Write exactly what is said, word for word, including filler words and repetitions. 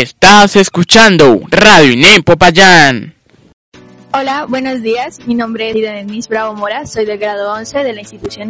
Estás escuchando Radio INEM Popayán. Hola, buenos días. Mi nombre es Denise Bravo Mora. Soy del grado once de la institución